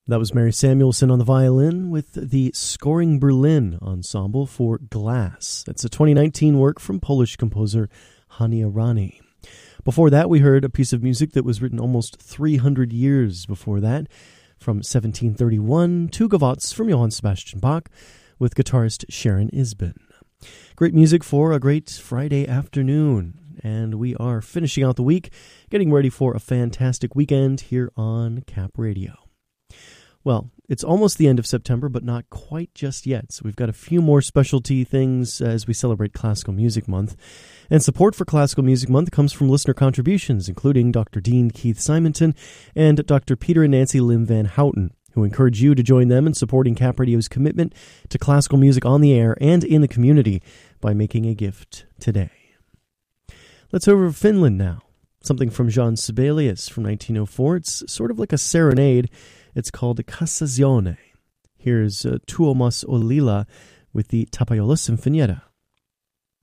That was Mary Samuelson on the violin with the Scoring Berlin Ensemble for Glass. That's a 2019 work from Polish composer Hani Arani. Before that, we heard a piece of music that was written almost 300 years before that, from 1731, Two Gavottes from Johann Sebastian Bach, with guitarist Sharon Isbin. Great music for a great Friday afternoon. And we are finishing out the week, getting ready for a fantastic weekend here on Cap Radio. Well, it's almost the end of September, but not quite just yet. So we've got a few more specialty things as we celebrate Classical Music Month. And support for Classical Music Month comes from listener contributions, including Dr. Dean Keith Simonton and Dr. Peter and Nancy Lim Van Houten, who encourage you to join them in supporting Cap Radio's commitment to classical music on the air and in the community by making a gift today. Let's over to Finland now. Something from Jean Sibelius from 1904. It's sort of like a serenade. It's called Cassazione. Here's Tuomas Ollila with the Tapajola Sinfonietta.